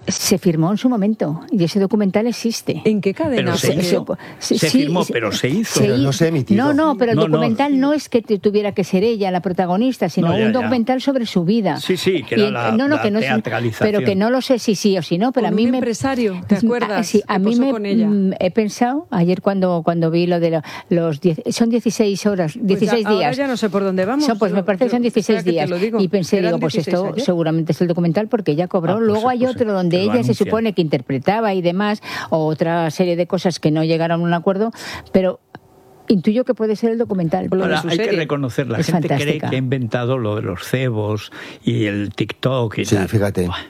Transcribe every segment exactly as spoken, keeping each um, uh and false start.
Se firmó en su momento y ese documental existe. ¿En qué cadena? Pero se, Se- hizo. se- se sí, firmó, se- pero se hizo. se Pero no hizo. se ha emitido. No, no, pero el No, no. documental no, es que te- tuviera que ser ella la protagonista, sino No, ya, un ya. documental sobre su vida. Sí, sí, que Y era en- la- no, no, la que no sé- teatralización. pero que no lo sé si sí o si no, pero Con a mí un me empresario, ¿te acuerdas? Ah, sí, a que mí posó me con ella. mm, he pensado ayer cuando cuando vi lo de lo- los diez, son dieciséis horas, dieciséis Pues ya- días. Ahora ya no sé por dónde vamos. Son, pues me Yo- parece que son yo- dieciséis espera que te días. lo digo. Y pensé, Eran digo, pues dieciséis esto ayer. seguramente es el documental porque ella cobró. Ah, pues, Luego hay pues, otro donde que lo ella se anuncian. supone que interpretaba y demás, o otra serie de cosas que no llegaron a un acuerdo, pero intuyo que puede ser el documental. Lo de Ahora, su hay que serie. reconocer, la Es gente cree fantástica. que ha inventado lo de los cebos y el TikTok y Sí, tal. fíjate. Buah.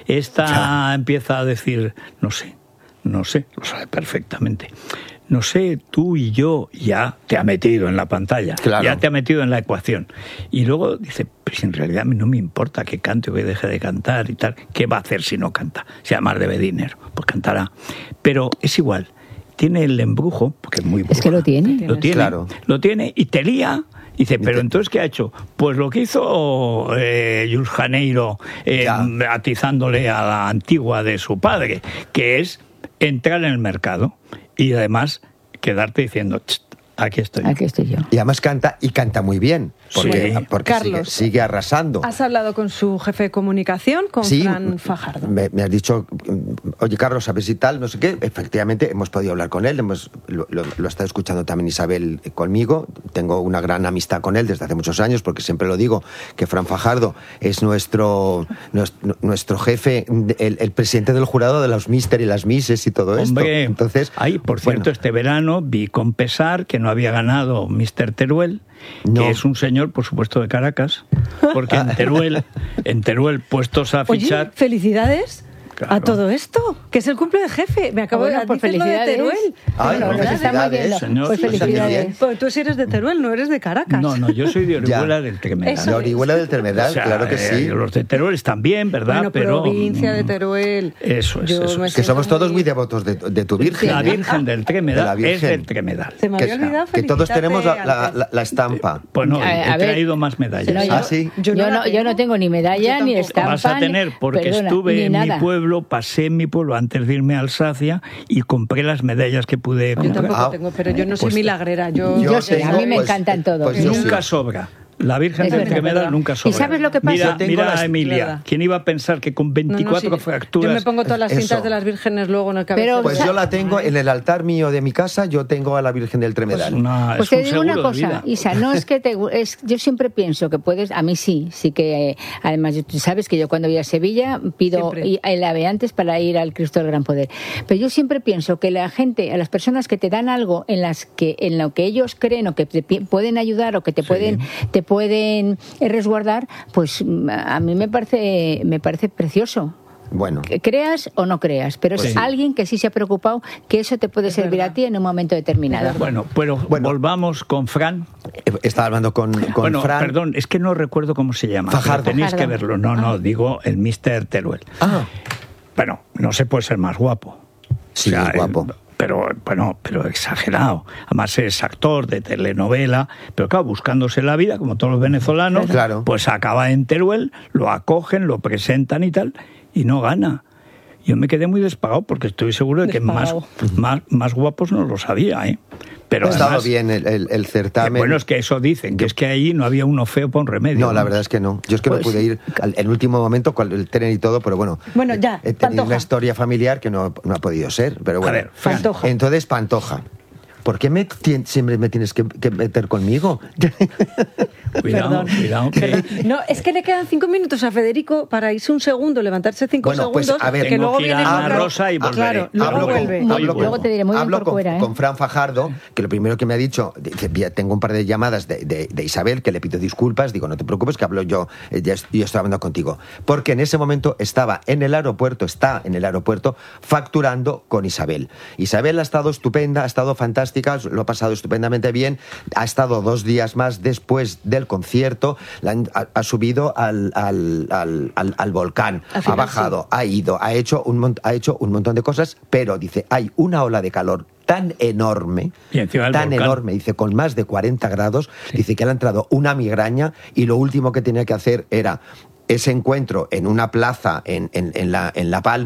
Esta empieza a decir, no sé, no sé, lo sabe perfectamente. No sé, tú y yo, ya te ha metido en la pantalla, Claro. ya te ha metido en la ecuación. Y luego dice, pues en realidad a mí no me importa que cante o que deje de cantar y tal. ¿Qué va a hacer si no canta? Si además debe dinero, pues cantará. Pero es igual, tiene el embrujo, porque es muy Es que bruja. lo tiene. Lo tiene, Claro. lo tiene y te lía. Dice, pero te- entonces, ¿qué ha hecho? Pues lo que hizo eh, Jules Janeiro, eh, Ya. atizándole a la antigua de su padre, que es entrar en el mercado y además quedarte diciendo, "Cht, aquí estoy. Aquí estoy yo. Y además canta, y canta muy bien, porque, Sí. porque sigue, Carlos, sigue arrasando. ¿Has hablado con su jefe de comunicación, con Sí, Fran Fajardo? Me, me has dicho, oye Carlos, ¿sabes si tal? No sé qué. Efectivamente, hemos podido hablar con él, hemos, lo, lo, lo ha estado escuchando también Isabel conmigo. Tengo una gran amistad con él desde hace muchos años, porque siempre lo digo, que Fran Fajardo es nuestro, nuestro, nuestro jefe, el, el presidente del jurado de los Mister y las Misses y todo Hombre, esto. Entonces, ay, por cierto, bueno, este verano vi con pesar que no había ganado míster Teruel, No. que es un señor, por supuesto, de Caracas, porque en Teruel, en Teruel puestos a Oye, fichar... felicidades Claro. a todo esto, que es el cumple de jefe. Me acabo Bueno, de pues decir lo de felicidades. Teruel. Ay, Bueno, no, nos está muy bien. felicidades, señor. Pues Pues felicidades. Pues tú sí eres de Teruel, no eres de Caracas. No, no, yo soy de Orihuela Ya. del Tremedal. Eso la Orihuela del Termedal, O sea, claro que eh, sí. los de Teruel están bien, ¿verdad? Bueno, pero provincia de mm, Teruel. Eso es, Yo eso me es. Que siento somos todos muy muy- devotos de, de tu Virgen. La ¿eh? Virgen del Tremedal De la Virgen. es del Tremedal. Se me Que, había olvidado que todos felicitarte tenemos la, la- antes. la- la estampa. Pues no, A- a he ver, traído más medallas. No, yo, Ah, sí. Yo yo no la no, yo tengo. no tengo ni medalla, Yo ni tampoco. estampa. Vas a ni- tener, porque perdona, estuve ni en nada. mi pueblo, pasé en mi pueblo antes de irme a Alsacia y compré las medallas que pude Yo comprar. tampoco Ah, tengo, pero yo no soy pues- milagrera. Yo, Yo sé, a mí me pues- encantan todos. pues yo Nunca sí. sobra. La Virgen Es del verdad, Tremedal verdad. nunca sobra. ¿Y sabes lo que pasa? Mira, Yo tengo mira las- a Emilia. Verdad. ¿Quién iba a pensar que con No, no, veinticuatro sí. fracturas... Yo me pongo todas las Eso. cintas de las vírgenes luego en el cabeza. Pero- Pues yo la tengo en el altar mío de mi casa, yo tengo a la Virgen del Tremedal. Pues una- Pues es te un digo una seguro de cosa, vida. Isa, no es que te gu- es, yo siempre pienso que puedes, a mí sí, sí que eh, además tú sabes que yo cuando voy a Sevilla pido Siempre. y- el ave antes para ir al Cristo del Gran Poder. Pero yo siempre pienso que la gente, a las personas que te dan algo en las que en lo que ellos creen o que te pi- pueden ayudar o que te Sí. pueden te pueden eh, resguardar, pues mm, a mí me parece me parece precioso. Bueno, Que creas o no creas, pero Pues es sí. alguien que sí se ha preocupado que eso te puede Es servir verdad. a ti en un momento determinado. Bueno, pero Bueno. volvamos con Fran. estaba hablando con, con bueno, Fran. perdón, es que no recuerdo cómo se llama. pero Fajardo. Tenéis que Fajardo. verlo. No, no, digo el míster Teruel. Ah, Bueno, no se puede ser más guapo. sí, es guapo. eh, Pero, bueno, pero exagerado. Además es actor de telenovela, pero claro, buscándose la vida, como todos los venezolanos, Claro. pues acaba en Teruel, lo acogen, lo presentan y tal, y no gana. Yo me quedé muy despagado porque estoy seguro de que más, Despagado. más, más guapos no lo sabía, ¿eh? Pero Ha estado además, bien el, el- el eh, certamen. bueno, es que eso dicen, que es que ahí no había uno feo para un remedio. No, la verdad es que no. Yo es que Pues- no pude ir al, en último momento con el tren y todo, pero bueno. Bueno, ya, He tenido Pantoja. una historia familiar que no, no ha podido ser, pero bueno. A ver, Fran. Pantoja. Entonces, Pantoja. ¿Por qué me, tien- siempre me tienes que, que meter conmigo? Cuidado, Perdón. cuidado. que- Perdón. No, es que le quedan cinco minutos a Federico para irse un segundo, levantarse cinco Bueno, pues, segundos, a ver, que tengo luego que ir a viene Ana Claro, Rosa y volveré. Claro, luego hablo vuelve. con, Muy hablo bien. Luego te diré muy bien hablo por con, fuera, ¿eh? con Fran Fajardo, que lo primero que me ha dicho, dice, "Mira, tengo un par de llamadas de, de- de Isabel, que le pido disculpas, digo, no te preocupes, que hablo yo, eh, ya est- yo estoy hablando contigo. Porque en ese momento estaba en el aeropuerto, está en el aeropuerto, facturando con Isabel. Isabel ha estado estupenda, ha estado fantástica, lo ha pasado estupendamente bien, ha estado dos días más después del concierto, la han- ha, ha subido al, al, al, al- al volcán, Al ha final bajado, ha ido, ha hecho, un, mon- ha hecho un montón de cosas, pero dice, hay una ola de calor tan enorme, Y encima del tan volcán. enorme, dice, con más de cuarenta grados, dice que le ha entrado una migraña y lo último que tenía que hacer era ese encuentro en una plaza en, en, en, la, en La Palma,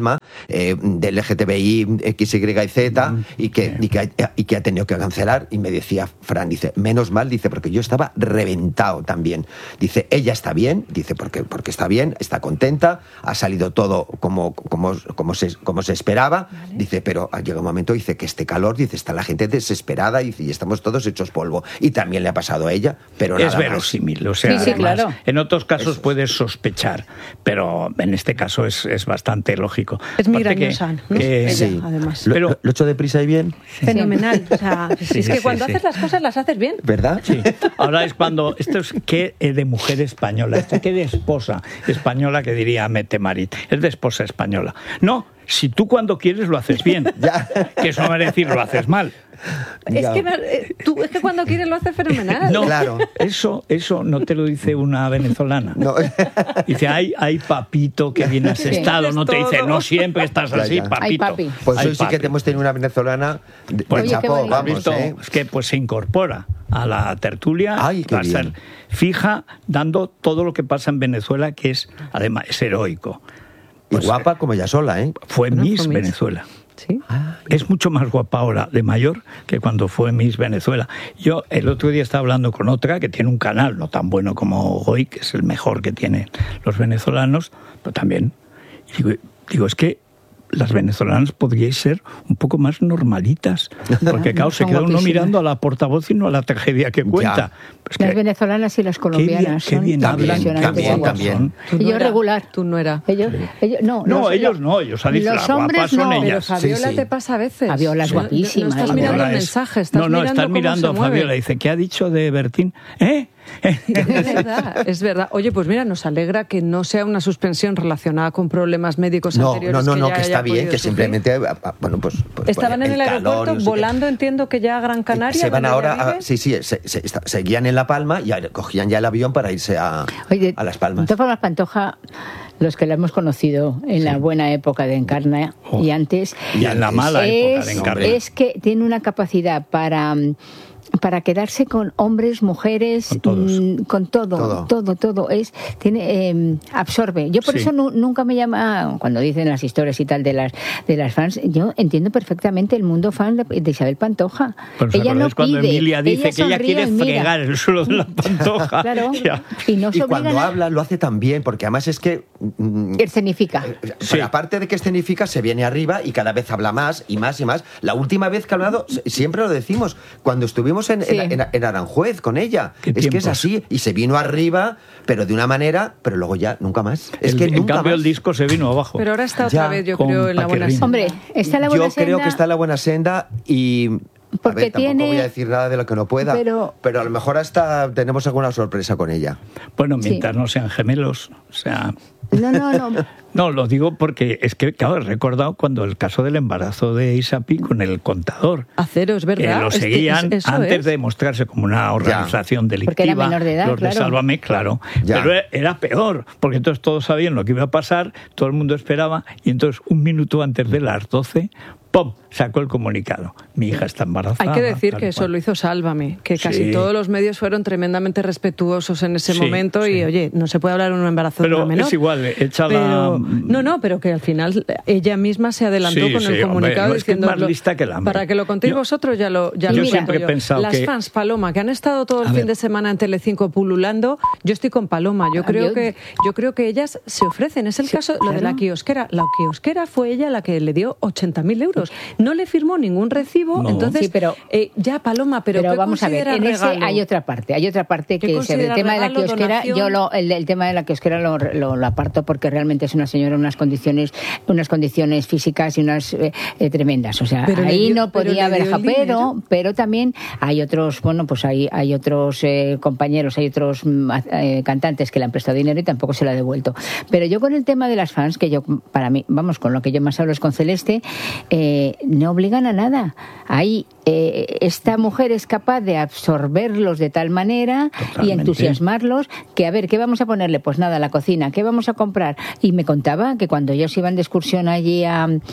eh, de L G T B I, X, Y y Z, mm, y, que, y, que, y que ha tenido que cancelar. Y me decía Fran, dice, menos mal, dice, porque yo estaba reventado también. Dice, ella está bien, dice, porque, porque está bien, está contenta, ha salido todo como, como, como, se, como se esperaba. Vale. Dice, pero llega un momento, dice, que este calor, dice, está la gente desesperada y, y estamos todos hechos polvo. Y también le ha pasado a ella, pero es nada verosímil, o sea, sí, sí, además, claro. En otros casos Eso puedes sospechar, pero en este caso es, es bastante lógico. Es migrañosa, ¿no? Que, Ella, sí. además. Lo, Pero, lo, lo hecho deprisa y bien. Fenomenal. O sea, Sí, es que sí, cuando sí. haces las cosas las haces bien. ¿Verdad? Sí. Ahora es cuando, esto es que de mujer española, esto que de esposa española, que diría Mete Marit, es de esposa española. No, si tú cuando quieres lo haces bien, Ya. que eso no va a decir lo haces mal. Es Ya. que, eh, tú, es que cuando quieres lo haces fenomenal. No, Claro. eso, eso no te lo dice una venezolana. No. Dice, ay, ay, papito, que bien has Sí. estado. No te dice, Todo. no siempre estás Ya, así, ya. papito. Ay, papi. Pues Ay, hoy sí que papi. te hemos tenido una venezolana de, Pues, Oye, qué chapó, bonito. ¿Has vamos, visto? ¿eh? Es que pues se incorpora a la tertulia. Ay, qué va a bien. ser fija, dando todo lo que pasa en Venezuela, que es, además, es heroico. Y Pues, guapa como ella sola, ¿eh? Fue Bueno, Miss fue Miss. Venezuela. Sí. Es mucho más guapa ahora de mayor que cuando fue Miss Venezuela. Yo el otro día estaba hablando con otra que tiene un canal no tan bueno como Goy, que es el mejor que tienen los venezolanos, pero también. Y digo, digo, es que las venezolanas podríais ser un poco más normalitas, porque claro, se Son queda uno guapísimas. mirando a la portavoz y no a la tragedia que cuenta. Es que, Las venezolanas y las qué bien, colombianas qué son bien hablan, impresionantes también, de guapas. también. Tú no Ellos era- regular. Tú no era. Ellos, ellos, no, No, los- ellos los- no, ellos han dicho, los las hombres guapas son no. ellas. Pero Fabiola Sí, sí. te pasa a veces. Fabiola es No- no- guapísima, No, estás ¿eh? mirando Fabiola el es- mensaje, estás no, no, mirando estás cómo mirando se a mueve. Fabiola. Dice, ¿qué ha dicho de Bertín? ¿Eh? Es verdad, es verdad. Oye, pues mira, nos alegra que no sea una suspensión relacionada con problemas médicos No, anteriores. no, no, no, ya que está haya bien, podido que sufrir. simplemente, ah, bueno, pues... pues Estaban en el calor, aeropuerto no sé qué. volando, entiendo que ya a Gran Canaria. Se van donde ahora, ella a- vive. sí, sí, se, se- está- seguían en La Palma y ahora cogían ya el avión para irse a, Oye, a Las De Palmas. todas formas, Pantoja, los que la hemos conocido en la buena época de Encarna Oh. y antes, Y en la mala época de es, Encarna. es que tiene una capacidad para... mm, para quedarse con hombres, mujeres, Con todos. mm, con todo, Todo. todo, todo, es tiene eh, absorbe. Yo por Sí. eso nu- nunca me llama cuando dicen las historias y tal de las de las fans. Yo entiendo perfectamente el mundo fan de, de Isabel Pantoja. Pero ¿os ella no acordáis cuando pide, Emilia dice que ella sonríe quiere y mira. fregar el suelo de la Pantoja? Claro. Ya. Y no se Y obligan cuando a habla lo hace tan bien, porque además es que... mm, escenifica. pero Sí. aparte de que escenifica, se viene arriba y cada vez habla más y más y más. La última vez que ha hablado, s- siempre lo decimos, cuando estuvimos en, Sí. en, en- en Aranjuez con ella. Qué Es que es tiempos. así, y se vino arriba, pero de una manera, pero luego ya nunca más. Es El- que en nunca cambio, más. el disco se vino abajo. Pero ahora está Ya, otra vez, yo con creo, en la buena Paquirrín. senda. Hombre, está en la buena Yo creo senda, que está en la buena senda y... Porque a ver, tampoco tiene- voy a decir nada de lo que no pueda, Pero- pero, a lo mejor hasta tenemos alguna sorpresa con ella. Bueno, Sí. mientras no sean gemelos, o sea... No, no, no. No, lo digo porque es que, claro, he recordado cuando el caso del embarazo de Isapi con el contador. Acero, es verdad. Que lo Es que seguían es- eso antes es. de mostrarse como una organización delictiva. Porque era menor de edad, los de claro. Sálvame, claro. Ya. Pero era peor, porque entonces todos sabían lo que iba a pasar, todo el mundo esperaba, y entonces un minuto antes de las doce, ¡pum!, sacó el comunicado. Mi hija está embarazada. Hay que decir tal que eso cual. lo hizo Sálvame, que casi Sí. todos los medios fueron tremendamente respetuosos en ese Sí, momento y, sí. oye, no se puede hablar de un embarazo de Pero una menor. es igual, echa la- Pero- No, no, pero que al final ella misma se adelantó Sí, con sí, el hombre, comunicado no, es que es diciendo... más lista que el hambre. Para que lo contéis Yo- vosotros ya lo ya yo lo siempre digo he pensado Las que- fans, Paloma, que han estado todo el A fin ver. de semana en Telecinco pululando, yo estoy con Paloma. Yo Ah, creo yo- que yo creo que ellas se ofrecen. Es el Sí, caso lo de la claro. kiosquera. La kiosquera fue ella la que le dio ochenta mil euros. No le firmó ningún recibo, No. entonces Sí, pero- eh, ya Paloma, pero, Pero ¿qué vamos a ver, considera en ese regalo? hay otra parte, hay otra parte ¿Qué que es el considera tema de la regalo, kiosquera. donación? Yo lo, el, el tema de la kiosquera lo, lo, lo aparto porque realmente es una señora en unas condiciones, unas condiciones físicas y unas eh, eh, tremendas. O sea, Pero le ahí dio- no pero podía le haber dio el ja- pero, dinero. pero también hay otros, bueno, pues hay, hay otros eh, compañeros, hay otros mm, eh, cantantes que le han prestado dinero y tampoco se lo ha devuelto. Pero yo con el tema de las fans, que yo, para mí, vamos, con lo que yo más hablo es con Celeste, eh, no obligan a nada. Ahí eh, esta mujer es capaz de absorberlos de tal manera y Totalmente. entusiasmarlos que, a ver, ¿qué vamos a ponerle? Pues nada, la cocina, ¿qué vamos a comprar? Y me contaba que cuando ellos iban de excursión allí a,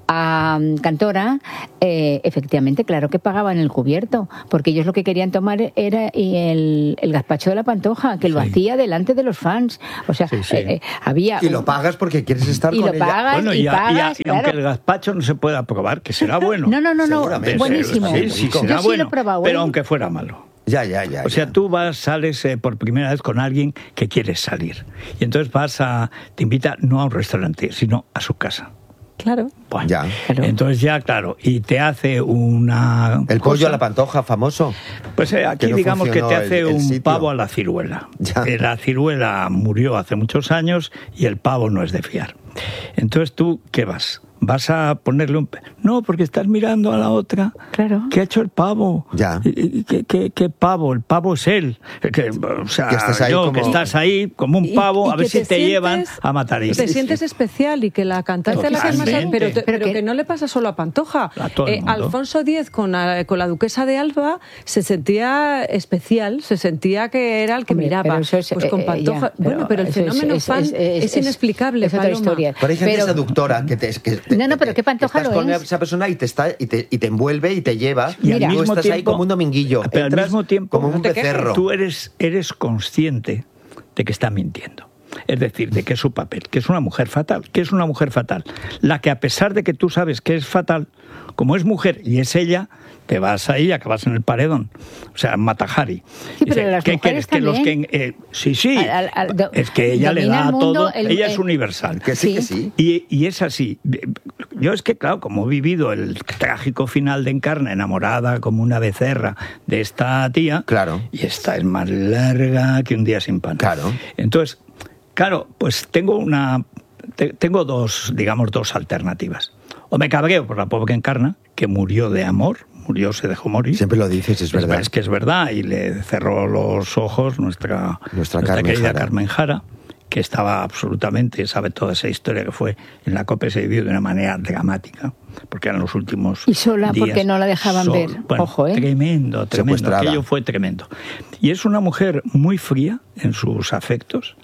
a Cantora, eh, efectivamente, claro que pagaban el cubierto, porque ellos lo que querían tomar era el, el gazpacho de la Pantoja, que lo Sí. hacía delante de los fans. O sea, Sí, sí. eh, eh, había... Y lo pagas porque quieres estar y con lo ella. pagas Bueno, y, y, a- pagas, y a- y claro. aunque el gazpacho no se pueda probar, que será bueno. No, no, no, no, Seguramente. buenísimo. Sí, sí, Yo será sí bueno, lo he probado, pero ¿eh? aunque fuera malo. Ya, ya, ya. O sea, ya. tú vas, sales eh, por primera vez con alguien que quieres salir. Y entonces vas a, te invita no a un restaurante, sino a su casa. Claro. Bueno, Ya. Claro. Entonces ya, claro, y te hace una... El pollo cosa- a la Pantoja famoso. Pues eh, aquí que no digamos que te funcionó hace el- el un sitio. pavo a la ciruela. Ya. Eh, La ciruela murió hace muchos años y el pavo no es de fiar. Entonces tú, ¿qué vas? ¿Vas a ponerle un... pe- No, porque estás mirando a la otra. Claro. ¿Qué ha hecho el pavo? Ya. ¿Y- y ¿Qué, qué, qué pavo? El pavo es él. Que, o sea, Que estás ahí yo, como- que estás ahí como un Y- pavo, y a ver que si te te, llevan sientes- a matar a Te ese. sientes especial y que la cantante a la que más... Totalmente. Pero, te- A pero todo que no le pasa solo a Pantoja. A todo el Eh, mundo. Alfonso X con la, con la duquesa de Alba se sentía especial, se sentía que era el que Hombre, miraba. pero eso es, Pues con eh, Pantoja... ya, bueno, pero el eso es- fenómeno es- fan es- es, es- inexplicable, es otra Paloma. historia. Pero hay gente Pero- seductora que te, que te- No, no, pero que- que Pantoja que estás lo con es. esa persona y te está y te, y te envuelve y te lleva Y y al Mira. tú mismo estás ahí tiempo- como un dominguillo. Pero al Entras mismo tiempo, como un no te quejes. becerro. tú eres, eres consciente de que está mintiendo. Es decir, de que es su papel, que es una mujer fatal, que es una mujer fatal. La que a pesar de que tú sabes que es fatal, como es mujer y es ella, te vas ahí y acabas en el paredón. O sea, Matajari. Sí, pero las ¿qué mujeres quieres? Que los que, también. eh, sí, sí. Al- al- al- do- es que ella le domina da el a mundo, todo. el- ella es el- universal. Que sí, Sí. que sí. Y, y es así. Yo es que, claro, como he vivido el trágico final de Encarna, enamorada como una becerra de esta tía, Claro. y esta es más larga que un día sin pan. Claro. Entonces, claro, pues tengo una, te- tengo dos, digamos, dos alternativas. O me cabreo por la pobre Encarna, que murió de amor, murió, se dejó morir. Siempre lo dices, es verdad. Es que es verdad, y le cerró los ojos nuestra, Nuestra Carmen querida Jara. Carmen Jara, que estaba absolutamente, sabe toda esa historia que fue en la COPE, se vivió de una manera dramática, porque eran los últimos Y sola, días. porque no la dejaban Sol- ver. Bueno, Ojo, ¿eh? Tremendo, tremendo. Secuestrada. Aquello fue tremendo. Y es una mujer muy fría en sus afectos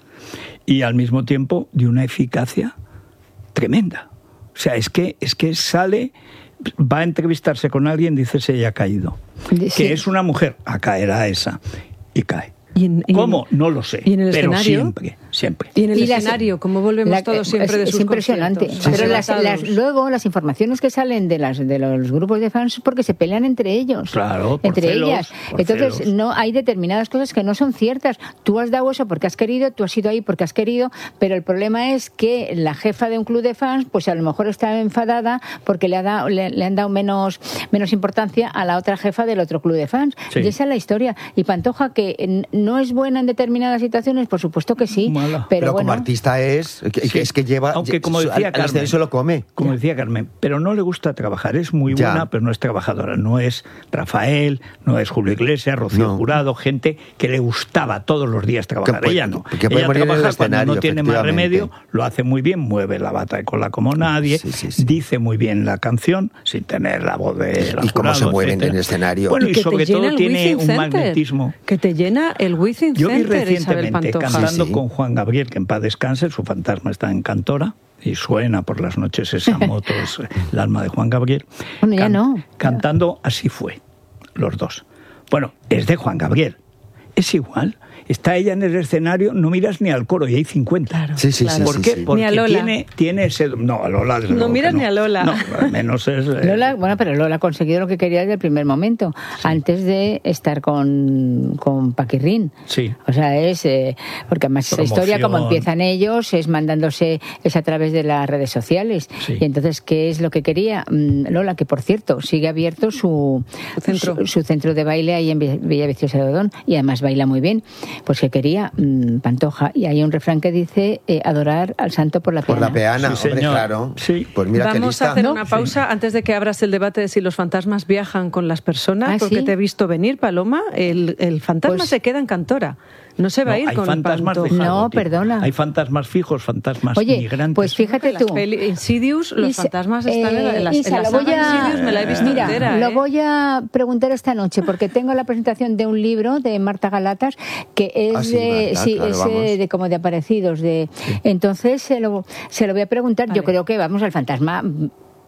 y al mismo tiempo de una eficacia tremenda. O sea, es que, es que sale, va a entrevistarse con alguien, dice se ha caído. Sí. Que es una mujer, a caer a esa, y cae. Y en- y en- ¿Cómo? No lo sé. y en el pero escenario. siempre, siempre. Y en el Y las- escenario, como volvemos la- todos siempre de es, sus es impresionante. conciertos. Pero las, Arrebatados. las- luego las informaciones que salen de las de los grupos de fans es porque se pelean entre ellos. Claro, por entre celos, ellas. por Entonces, celos. no hay determinadas cosas que no son ciertas. Tú has dado eso porque has querido, tú has ido ahí porque has querido, pero el problema es que la jefa de un club de fans, pues a lo mejor está enfadada porque le, ha dado, le, le han dado menos, menos importancia a la otra jefa del otro club de fans. Sí. Y esa es la historia. Y Pantoja, que n- no es buena en determinadas situaciones, por supuesto que sí. Mala. Pero, Pero bueno, como artista es, que, Sí. es que lleva... Aunque, como al- decía al Carmen, escenario se lo come. Como decía Carmen, pero no le gusta trabajar. Es muy Ya. buena, pero no es trabajadora. No es Rafael, no es Julio Iglesias, Rocío No. Jurado, gente que le gustaba todos los días trabajar. Que puede- Ella no. que puede Ella morir en el trabaja cuando escenario, no tiene más efectivamente. remedio, lo hace muy bien, mueve la bata de cola como nadie, Sí, sí, sí. dice muy bien la canción, sin tener la voz de la Y cómo se Jurado, mueve en etcétera. el escenario. Bueno, y, que te sobre llena todo el tiene Wizzing un Center, magnetismo. que te llena el Wizzing Yo vi Center, Isabel recientemente Pantoja. cantando Sí, sí. con Juan Gabriel, que en paz descanse, su fantasma está en Cantora y suena por las noches esa moto, es el alma de Juan Gabriel. Bueno, ya no. Cantando Así fue, los dos. Bueno, es de Juan Gabriel. Es igual. Está ella en el escenario, no miras ni al coro y hay cincuenta. Claro, Sí, sí, claro. sí, ¿Por sí, qué? sí. Porque Ni a Lola. tiene, tiene ese... No, a Lola... desde No luego que miras ni a Lola. No, al menos es... eh, Lola, bueno, pero Lola ha conseguido lo que quería desde el primer momento, antes de estar con, con Paquirrín. Sí. O sea, es... eh, porque además esa historia, como Promoción. empiezan ellos, es mandándose, es a través de las redes sociales. Sí. Y entonces, ¿qué es lo que quería? Mm, Lola, que por cierto, sigue abierto su, Su centro. su, su centro de baile ahí en Villa Villa Viciosa de Odón, y además baila muy bien. Pues que quería mm, Pantoja. Y hay un refrán que dice eh, adorar al santo por la Por peana. la peana, Sí, hombre, señor. claro. Sí. Pues mira qué Vamos lista. a hacer ¿No? una pausa antes de que abras el debate de si los fantasmas viajan con las personas, Ah, porque ¿sí? te he visto venir, Paloma. El, el fantasma Pues- se queda en Cantora. No se va No, a ir hay con fantasmas Pantoja. de No, todo tipo. perdona. Hay fantasmas fijos, fantasmas Oye, migrantes. pues fíjate Las tú. peli- Insidious, los Isa- fantasmas están en la, en la, eh, Isa, en la lo saga voy a- Insidious, me la he visto Mira, entera. lo ¿eh? voy a preguntar esta noche porque tengo la presentación de un libro de Marta Galatas que es Ah, sí, de, Marta, sí, claro, es, vamos. eh, de como de aparecidos de entonces se lo se lo voy a preguntar. A Yo ver. creo que vamos al fantasma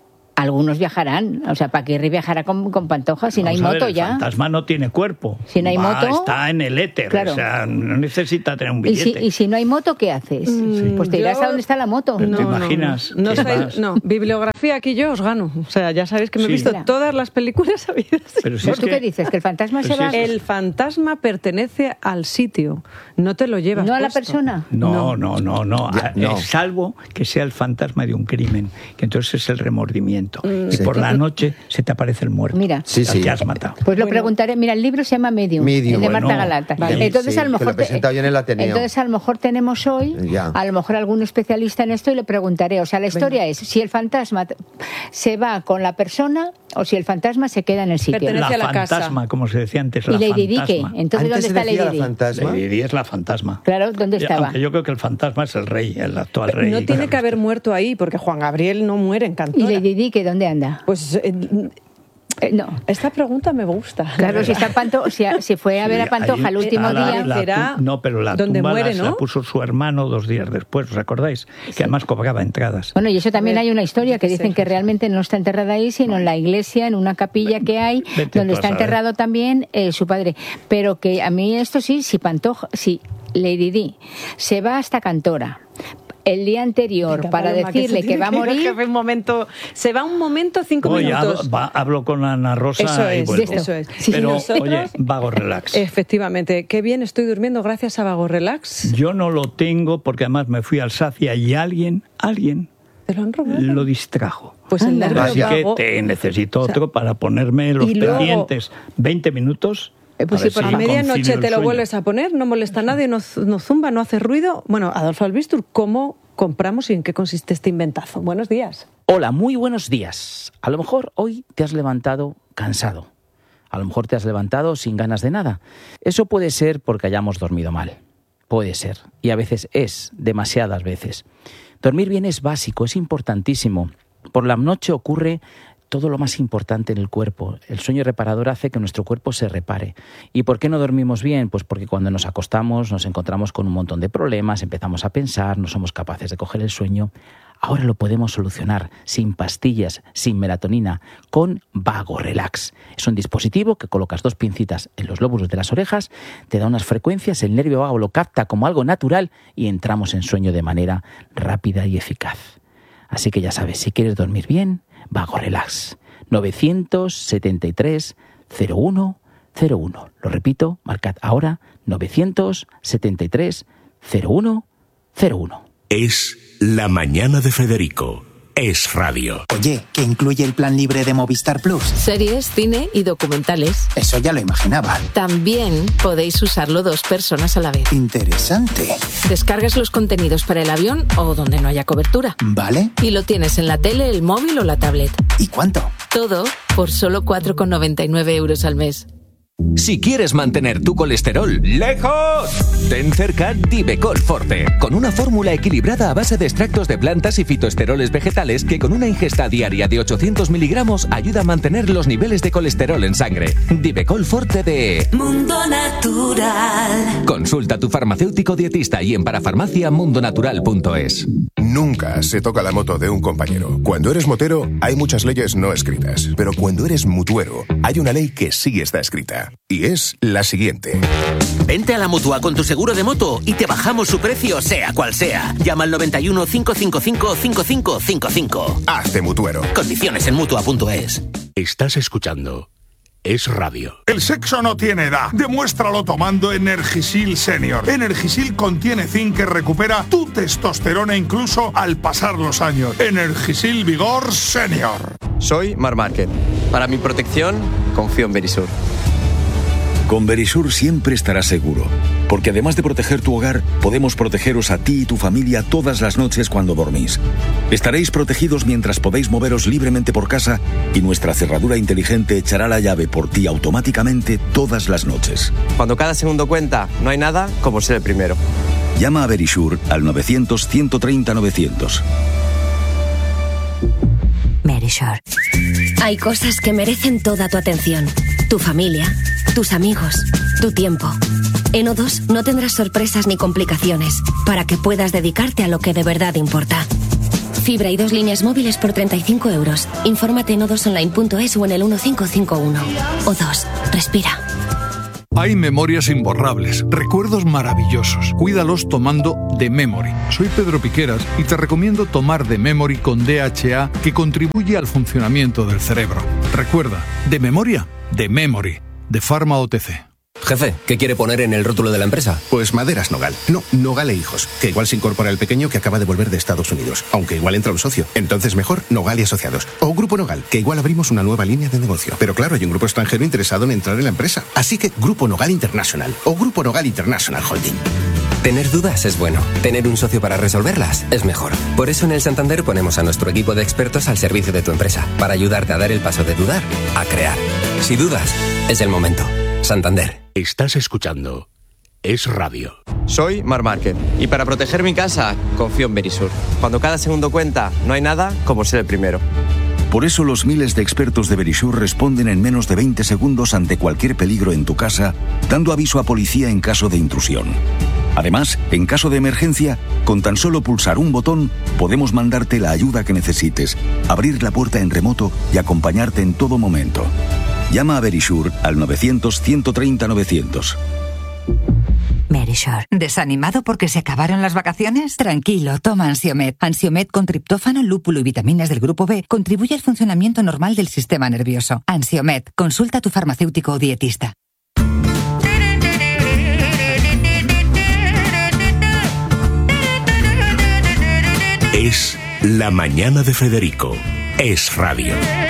algunos viajarán. O sea, Paquirri viajará con, con Pantoja, si no hay moto el ya. El fantasma no tiene cuerpo. Si no hay Va, moto... Está en el éter, claro. O sea, no necesita tener un billete. ¿Y si, y si no hay moto, qué haces? Mm, pues te irás yo... a donde está la moto. ¿Te no, imaginas? No, no, sabéis, no, bibliografía aquí yo os gano. O sea, ya sabéis que me sí. he visto Mira. todas las películas habidas. Pero si ¿Pues es tú que... qué dices? ¿Que el fantasma se va? Si es... El fantasma pertenece al sitio, no te lo llevas ¿No puesto. a la persona? No, no, no, no. Ya, no. Salvo que sea el fantasma de un crimen, que entonces es el remordimiento. Mm, y sí. por la noche se te aparece el muerto. Mira. Sí, sí. Que has matado. Pues lo bueno. preguntaré. Mira, el libro se llama Medium, Medium. el de Bueno, Marta Galata. Vale. Entonces, sí, a lo mejor... que lo te... en el Ateneo. Entonces, a lo mejor tenemos hoy, ya. a lo mejor algún especialista en esto y le preguntaré. O sea, la historia Venga. es si el fantasma se va con la persona o si el fantasma se queda en el sitio. Pertenece la a la fantasma, casa. como se decía antes, la ¿Y Lady Di qué? Entonces, ¿dónde está Lady Di? Lady Di es la fantasma. Claro, ¿dónde estaba? Aunque yo creo que el fantasma es el rey, el actual rey. No tiene que haber muerto ahí, porque Juan Gabriel no muere en Cantora. ¿Y Lady Di qué? ¿Dónde anda? Pues... Eh, Eh, no. Esta pregunta me gusta. Claro, si, está Panto, si, si fue a ver a Pantoja el último la, día... La, la, no, pero la donde tumba muere, la, ¿no? la puso su hermano dos días después, ¿os acordáis? Que Sí. además cobraba entradas. Bueno, y eso también hay una historia que dicen sí. que realmente no está enterrada ahí, sino en la iglesia, en una capilla que hay, Vete donde tú a está saber. enterrado también eh, su padre. Pero que a mí esto sí, si Pantoja, si Lady Di se va hasta Cantora el día anterior Venga, para Paloma, decirle que, que va a morir... Un momento, se va un momento, cinco Oye, minutos. hablo, va, hablo con Ana Rosa Eso es, y vuelvo. eso es. Sí, Pero, nosotros- oye, vago relax. Efectivamente, qué bien estoy durmiendo gracias a Vago Relax. Yo no lo tengo porque además me fui a Alsacia y alguien, alguien ¿Te lo han robado? lo distrajo. Pues el Anda. nervio Así que vago. te necesito otro para ponerme los y luego- pendientes. veinte minutos. Eh, pues a ver sí, por A si medianoche concilio el te lo sueño. vuelves a poner, no molesta a nadie, no, no zumba, no hace ruido. Bueno, Adolfo Albistur, ¿cómo compramos y en qué consiste este inventazo? Buenos días. Hola, muy buenos días. A lo mejor hoy te has levantado cansado. A lo mejor te has levantado sin ganas de nada. Eso puede ser porque hayamos dormido mal. Puede ser. Y a veces es, demasiadas veces. Dormir bien es básico, es importantísimo. Por la noche ocurre todo lo más importante en el cuerpo. El sueño reparador hace que nuestro cuerpo se repare. ¿Y por qué no dormimos bien? Pues porque cuando nos acostamos nos encontramos con un montón de problemas, empezamos a pensar, no somos capaces de coger el sueño. Ahora lo podemos solucionar sin pastillas, sin melatonina, con Vago Relax. Es un dispositivo que colocas dos pincitas en los lóbulos de las orejas, te da unas frecuencias, el nervio vago lo capta como algo natural y entramos en sueño de manera rápida y eficaz. Así que ya sabes, si quieres dormir bien, Vago Relax. novecientos setenta y tres cero uno cero uno. Lo repito, marcad ahora novecientos setenta y tres cero uno cero uno. Es La Mañana de Federico. Es radio. Oye, ¿qué incluye el plan libre de Movistar Plus? Series, cine y documentales. Eso ya lo imaginaba. También podéis usarlo dos personas a la vez. Interesante. Descargas los contenidos para el avión o donde no haya cobertura. ¿Vale? Y lo tienes en la tele, el móvil o la tablet. ¿Y cuánto? Todo por solo cuatro con noventa y nueve euros al mes. Si quieres mantener tu colesterol lejos, ten cerca Divecol Forte, con una fórmula equilibrada a base de extractos de plantas y fitoesteroles vegetales que con una ingesta diaria de ochocientos miligramos ayuda a mantener los niveles de colesterol en sangre. Divecol Forte de Mundo Natural. Consulta a tu farmacéutico dietista y en parafarmacia mundonatural punto es. Nunca se toca la moto de un compañero. Cuando eres motero, hay muchas leyes no escritas. Pero cuando eres mutuero, hay una ley que sí está escrita. Y es la siguiente. Vente a la Mutua con tu seguro de moto y te bajamos su precio, sea cual sea. Llama al noventa y uno, cinco cinco cinco, cinco cinco cinco cinco. Hazte mutuero. Condiciones en mutua punto es. Estás escuchando Es radio. El sexo no tiene edad. Demuéstralo tomando Energisil Senior. Energisil contiene zinc que recupera tu testosterona incluso al pasar los años. Energisil Vigor Senior. Soy Mar Márquez. Para mi protección, confío en Verisur. Con Verisur siempre estarás seguro, porque además de proteger tu hogar, podemos protegeros a ti y tu familia todas las noches cuando dormís. Estaréis protegidos mientras podéis moveros libremente por casa y nuestra cerradura inteligente echará la llave por ti automáticamente todas las noches. Cuando cada segundo cuenta, no hay nada como ser el primero. Llama a Verisur al novecientos, ciento treinta, novecientos. Verisur. Hay cosas que merecen toda tu atención. Tu familia, tus amigos, tu tiempo. En O dos no tendrás sorpresas ni complicaciones para que puedas dedicarte a lo que de verdad importa. Fibra y dos líneas móviles por treinta y cinco euros. Infórmate en o dos online punto es o en el uno cinco cinco uno. O dos. Respira. Hay memorias imborrables, recuerdos maravillosos. Cuídalos tomando The Memory. Soy Pedro Piqueras y te recomiendo tomar The Memory con D H A, que contribuye al funcionamiento del cerebro. Recuerda, de memoria, The Memory, de Pharma O T C. Jefe, ¿qué quiere poner en el rótulo de la empresa? Pues Maderas Nogal. No, Nogal e Hijos. Que igual se incorpora el pequeño que acaba de volver de Estados Unidos. Aunque igual entra un socio. Entonces mejor Nogal y Asociados. O Grupo Nogal, que igual abrimos una nueva línea de negocio. Pero claro, hay un grupo extranjero interesado en entrar en la empresa. Así que Grupo Nogal International. O Grupo Nogal International Holding. Tener dudas es bueno. Tener un socio para resolverlas es mejor. Por eso en el Santander ponemos a nuestro equipo de expertos al servicio de tu empresa. Para ayudarte a dar el paso de dudar a crear. Si dudas, es el momento. Santander. Estás escuchando Es Radio. Soy Mar Márquez y para proteger mi casa confío en Verisur. Cuando cada segundo cuenta, no hay nada como ser el primero. Por eso los miles de expertos de Verisur responden en menos de veinte segundos ante cualquier peligro en tu casa, dando aviso a policía en caso de intrusión. Además, en caso de emergencia, con tan solo pulsar un botón, podemos mandarte la ayuda que necesites, abrir la puerta en remoto y acompañarte en todo momento. Llama a Verisur al novecientos, ciento treinta, novecientos. Verisur. ¿Desanimado porque se acabaron las vacaciones? Tranquilo, toma Ansiomed. Ansiomed con triptófano, lúpulo y vitaminas del grupo B contribuye al funcionamiento normal del sistema nervioso. Ansiomed. Consulta a tu farmacéutico o dietista. Es La Mañana de Federico. Es Radio.